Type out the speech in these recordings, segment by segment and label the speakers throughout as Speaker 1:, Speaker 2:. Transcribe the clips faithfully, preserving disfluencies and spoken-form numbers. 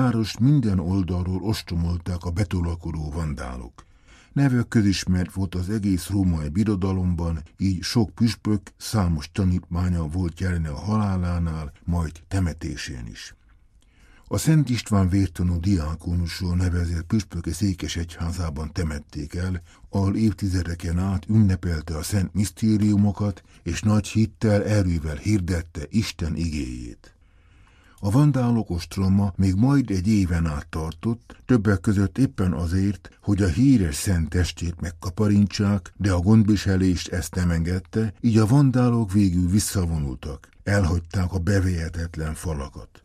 Speaker 1: várost minden oldalról ostromolták a betolakodó vandálok. Neve közismert volt az egész római birodalomban, így sok püspök számos tanítmánya volt jelen a halálánál, majd temetésén is. A Szent István vértanú diákonusról nevezett püspöke székesegyházában temették el, ahol évtizedeken át ünnepelte a szent misztériumokat, és nagy hittel, erővel hirdette Isten igéjét. A vandálok ostroma még majd egy éven át tartott, többek között éppen azért, hogy a híres szent testét megkaparintsák, de a gondviselést ezt nem engedte, így a vandálok végül visszavonultak, elhagyták a bevehetetlen falakat.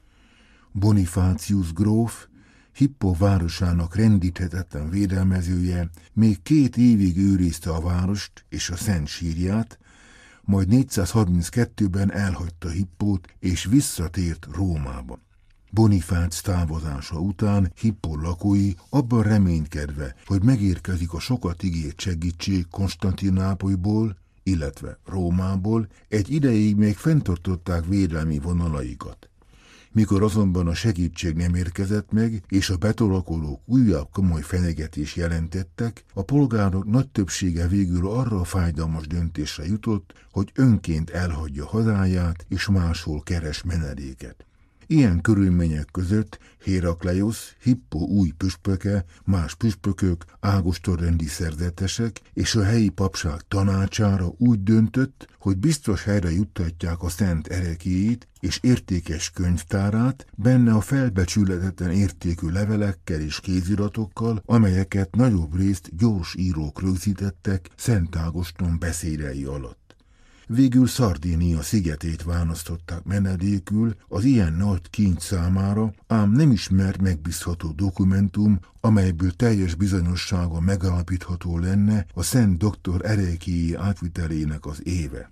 Speaker 1: Bonifácius gróf, Hippo városának rendíthetetlen védelmezője még két évig őrizte a várost és a szent sírját, majd négyszázharminckettőben elhagyta Hippót és visszatért Rómába. Bonifác távozása után Hippo lakói abban reménykedve, hogy megérkezik a sokat ígért segítség Konstantinápolyból, illetve Rómából, egy ideig még fenntartották védelmi vonalaikat. Mikor azonban a segítség nem érkezett meg, és a betolakolók újabb komoly fenyegetést jelentettek, a polgárok nagy többsége végül arra a fájdalmas döntésre jutott, hogy önként elhagyja hazáját, és máshol keres menedéket. Ilyen körülmények között Hérakleiosz, Hippo új püspöke, más püspökök, ágostonrendi szerzetesek és a helyi papság tanácsára úgy döntött, hogy biztos helyre juttatják a szent ereklyéit és értékes könyvtárát, benne a felbecsülhetetlen értékű levelekkel és kéziratokkal, amelyeket nagyobb részt gyors írók rögzítettek Szent Ágoston beszédei alatt. Végül Szardínia szigetét választották menedékül az ilyen nagy kincs számára, ám nem ismert megbízható dokumentum, amelyből teljes bizonyossága megállapítható lenne a Szent Doktor ereklyéi átvitelének az éve.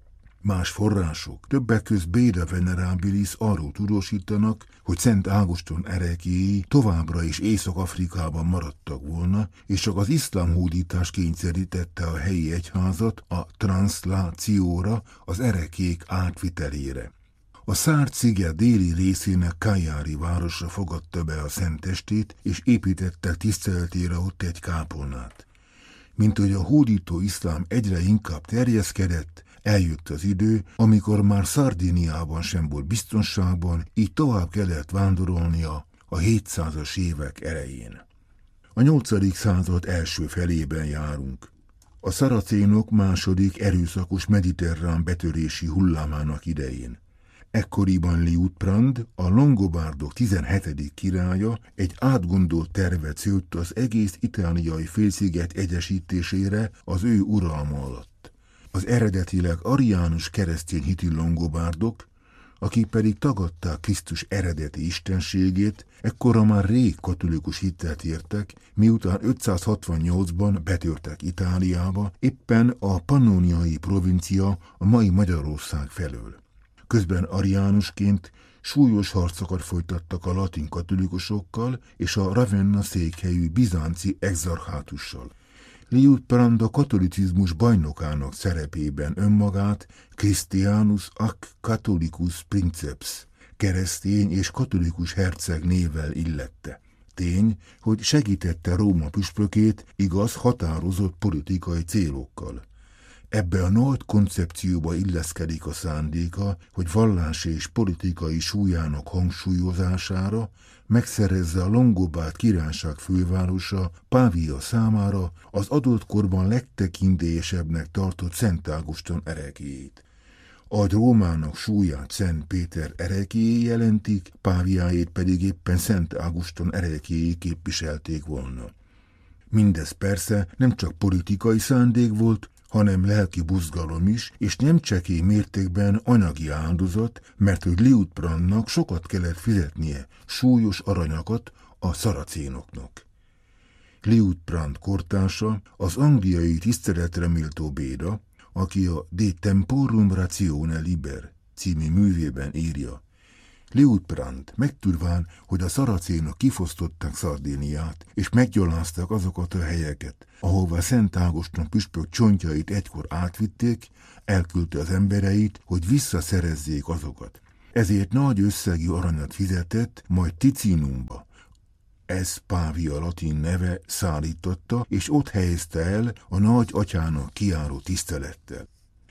Speaker 1: Más források, többek közt Beda Venerabilis arról tudósítanak, hogy Szent Ágoston ereklyéi továbbra is Észak-Afrikában maradtak volna, és csak az iszlám hódítás kényszerítette a helyi egyházat a transzlációra, az ereklyék átvitelére. A Szárd-sziget déli részének Cagliari városra fogadta be a szent testét, és építettek tiszteletére ott egy kápolnát. Mint hogy a hódító iszlám egyre inkább terjeszkedett, eljött az idő, amikor már Szardíniában sem volt biztonságban, így tovább kellett vándorolnia a hétszázas évek elején. A nyolcadik század első felében járunk. A szaracénok második erőszakos mediterrán betörési hullámának idején. Ekkoriban Liutprand, a longobárdok tizenhetedik királya egy átgondolt tervet szőtt az egész itáliai félsziget egyesítésére az ő uralma alatt. Az eredetileg ariánus keresztény hitű longobárdok, akik pedig tagadták Krisztus eredeti istenségét, ekkora már rég katolikus hittet értek, miután ötszázhatvannyolcban betörtek Itáliába, éppen a pannóniai provincia a mai Magyarország felől. Közben ariánusként súlyos harcokat folytattak a latin katolikusokkal és a Ravenna székhelyű bizánci exarchátussal. Liutprand a katolicizmus bajnokának szerepében önmagát Christianus ac Catholicus princeps, keresztény és katolikus herceg névvel illette. Tény, hogy segítette Róma püspökét, igaz, határozott politikai célokkal. Ebbe a nagy koncepcióba illeszkedik a szándéka, hogy vallási és politikai súlyának hangsúlyozására megszerezze a longobárd királyság fővárosa, Pavia számára az adott korban legtekintélyesebbnek tartott Szent Ágoston ereklyéit. Ahogy Rómának súlyát Szent Péter ereklyéi jelentik, Paviáét pedig éppen Szent Ágoston ereklyéi képviselték volna. Mindez persze nem csak politikai szándék volt, hanem lelki buzgalom is, és nem csekély mértékben anyagi áldozat, mert hogy Liutprandnak sokat kellett fizetnie, súlyos aranyakat a szaracénoknak. Liutprand kortársa, az angliai tiszteletre méltó Beda, aki a De Temporum Ratione Liber című művében írja: Liutprand megtudván, hogy a szaracénok kifosztották Szardíniát, és meggyalázták azokat a helyeket, ahová Szent Ágoston püspök csontjait egykor átvitték, elküldte az embereit, hogy visszaszerezzék azokat. ezért nagy összegű aranyat fizetett, majd Ticinumba, ez Pávia latin neve, szállította, és ott helyezte el a nagy atyának kiáró tisztelettel.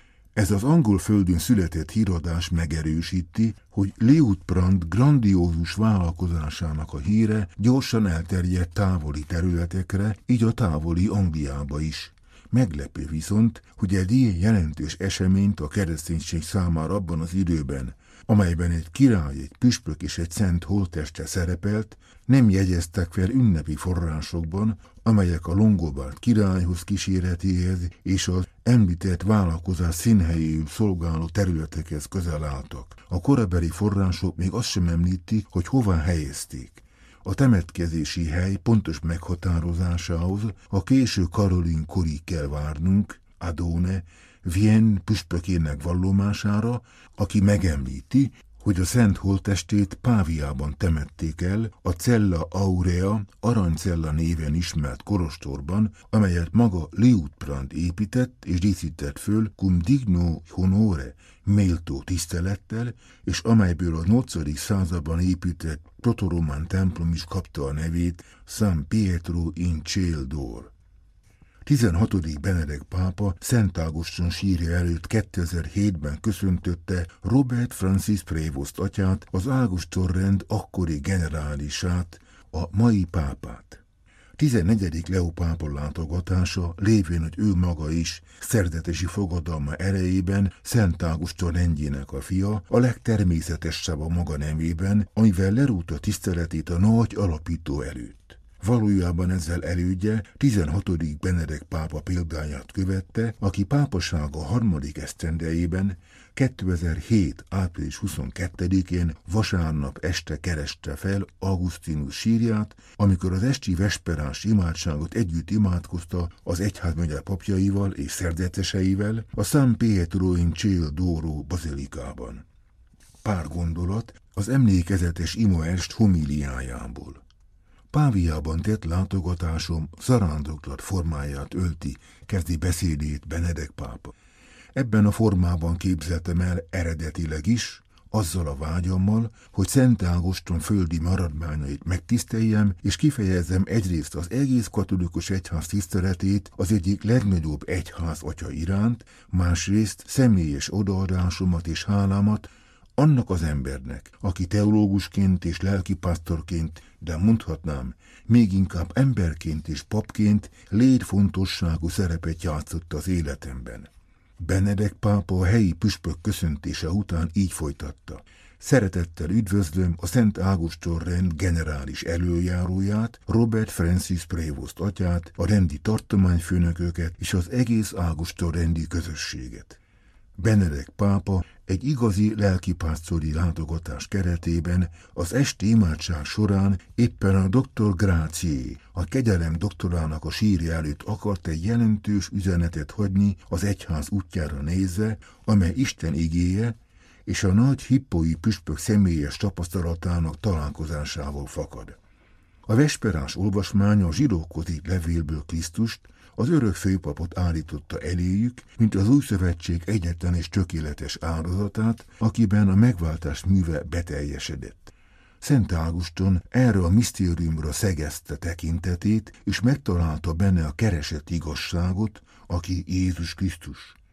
Speaker 1: Ez az angol földön született híradás megerősíti, hogy Liutprand grandiózus vállalkozásának a híre gyorsan elterjedt távoli területekre, így a távoli Angliába is. Meglepő viszont, hogy egy ilyen jelentős eseményt a kereszténység számára abban az időben, amelyben egy király, egy püspök és egy szent holtteste szerepelt, nem jegyeztek fel ünnepi forrásokban, amelyek a Longobárd királyhoz kíséretéhez és az említett vállalkozás színhelyéül szolgáló területekhez közel álltak. A korabeli források még azt sem említik, hogy hová helyezték. A temetkezési hely pontos meghatározásához a késő Karolin korig kell várnunk, Adone, Vienne püspökének vallomására, aki megemlíti, hogy a szent holttestét Páviában temették el, a Cella Aurea, Aranycella néven ismert kolostorban, amelyet maga Liutprand épített és díszített föl cum digno honore, méltó tisztelettel, és amelyből a nyolcadik században épített protoromán templom is kapta a nevét, San Pietro in Ciel d'Or. tizenhatodik Benedek pápa Szent Ágoston sírja előtt kétezer-hétben köszöntötte Robert Francis Prévost atyát, az Ágoston-rend akkori generálisát, a mai pápát. tizennegyedik Leó pápa látogatása, lévén, hogy ő maga is szerzetesi fogadalma erejében Szent Ágoston rendjének a fia, a legtermészetesebb a maga nemében, amivel lerúgta tiszteletét a nagy alapító előtt. Valójában ezzel elődje tizenhatodik Benedek pápa példáját követte, aki pápasága harmadik esztendejében kétezer-hét. április huszonkettedikén vasárnap este kereste fel Augustinus sírját, amikor az esti vesperás imádságot együtt imádkozta az egyházmegye papjaival és szerzeteseivel a San Pietro in Ciel d'Oro bazilikában. Pár gondolat az emlékezetes imaest homíliájából. Páviában tett látogatásom zarándoklat formáját ölti, kezdi beszédét Benedek pápa. Ebben a formában képzeltem el eredetileg is, azzal a vágyammal, hogy Szent Ágoston földi maradványait megtiszteljem, és kifejezzem egyrészt az egész katolikus egyház tiszteletét az egyik legnagyobb egyház atya iránt, másrészt személyes odaadásomat és hálámat annak az embernek, aki teológusként és lelkipásztorként, de mondhatnám, még inkább emberként és papként létfontosságú szerepet játszott az életemben. Benedek pápa a helyi püspök köszöntése után így folytatta. Szeretettel üdvözlöm a Szent Ágoston-rend generális előjáróját, Robert Francis Prévost atyát, a rendi tartományfőnököket és az egész Ágoston-rendi közösséget. Benedek pápa egy igazi lelkipásztori látogatás keretében az esti imádság során éppen a doktor Gracié, a kegyelem doktorának a sírja előtt akart egy jelentős üzenetet hagyni az egyház útjára nézve, amely Isten igéje és a nagy hippói püspök személyes tapasztalatának találkozásával fakad. A vesperás olvasmánya a zsidókhoz írt levélből Krisztust, az örök főpapot állította eléjük, mint az új szövetség egyetlen és tökéletes áldozatát, akiben a megváltás műve beteljesedett. Szent Ágoston erre a misztériumra szegezte tekintetét, és megtalálta benne a keresett igazságot, aki Jézus Krisztus.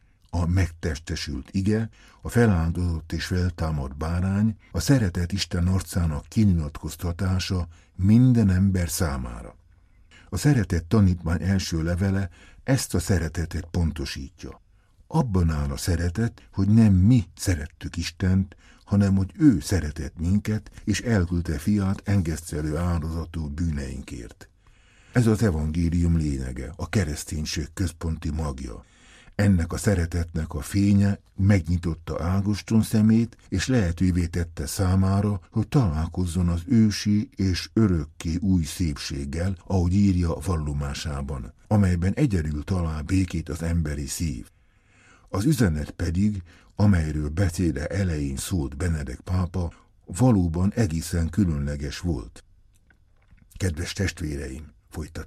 Speaker 1: A megtestesült ige, a feláldozott és feltámadt bárány, a szeretett Isten arcának kinyilatkoztatása minden ember számára. A szeretett tanítvány első levele ezt a szeretetet pontosítja. Abban áll a szeretet, hogy nem mi szerettük Istent, hanem hogy ő szeretett minket, és elküldte fiát engesztelő áldozatul bűneinkért. Ez az evangélium lényege, a kereszténység központi magja. Ennek a szeretetnek a fénye megnyitotta Ágoston szemét, és lehetővé tette számára, hogy találkozzon az ősi és örökké új szépséggel, ahogy írja vallomásában, amelyben egyedül talál békét az emberi szív. Az üzenet pedig, amelyről beszéde elején szólt Benedek pápa, valóban egészen különleges volt. Kedves testvéreim, folytatta,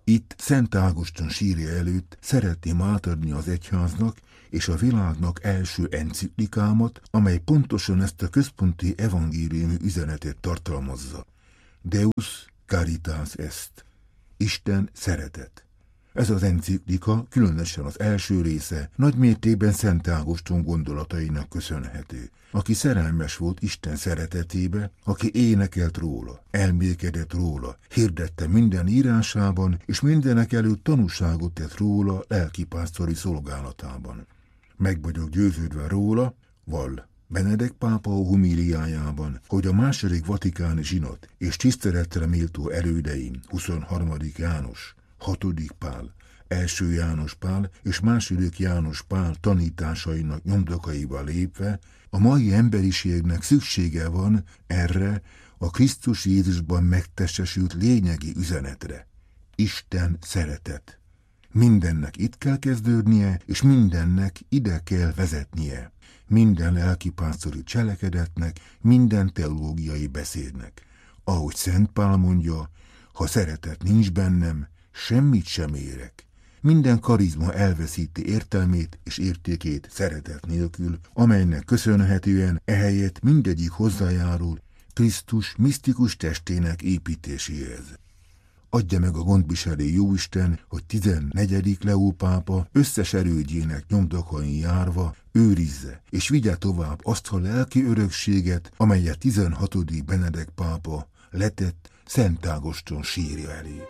Speaker 1: Itt Szent Ágoston sírja előtt szeretném átadni az egyháznak és a világnak első enciklikámat, amely pontosan ezt a központi evangéliumi üzenetet tartalmazza. Deus caritas est. Isten szeretet. Ez az enciklika, különösen az első része, nagymértékben Szent Ágoston gondolatainak köszönhető, aki szerelmes volt Isten szeretetébe, aki énekelt róla, elmélkedett róla, hirdette minden írásában, és mindenek előtt tanúságot tett róla lelkipásztori szolgálatában. Meg vagyok győződve róla, vall Benedek pápa homíliájában, hogy a második vatikáni zsinat és tiszteletre méltó elődeim, huszonharmadik János, hatodik Pál, első János Pál és második János Pál tanításainak nyomdokaiba lépve, a mai emberiségnek szüksége van erre a Krisztus Jézusban megtestesült lényegi üzenetre. Isten szeretet. Mindennek itt kell kezdődnie, és mindennek ide kell vezetnie. Minden lelkipásztori cselekedetnek, minden teológiai beszédnek. Ahogy Szent Pál mondja, ha szeretet nincs bennem, semmit sem érek. Minden karizma elveszíti értelmét és értékét szeretet nélkül, amelynek köszönhetően ehelyett mindegyik hozzájárul Krisztus misztikus testének építéséhez. Adja meg a gondviselő Jóisten, hogy tizennegyedik Leó pápa összes erődjének nyomdokain járva őrizze és vigye tovább azt a lelki örökséget, amelyet tizenhatodik Benedek pápa letett Szent Ágoston sírja elé.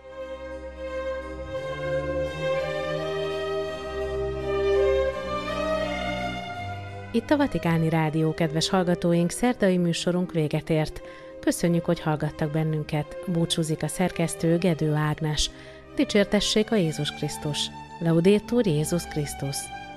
Speaker 2: Itt a Vatikáni Rádió, kedves hallgatóink, szerdai műsorunk véget ért. Köszönjük, hogy hallgattak bennünket. Búcsúzik a szerkesztő, Gedő Ágnes. Dicsértessék a Jézus Krisztus. Laudetur Jézus Krisztus.